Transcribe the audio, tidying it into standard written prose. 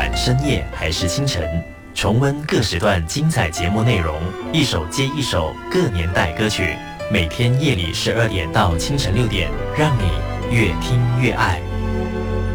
管深夜还是清晨，重温各时段精彩节目内容，一首接一首各年代歌曲。每天夜里12点到清晨6点，让你越听越爱。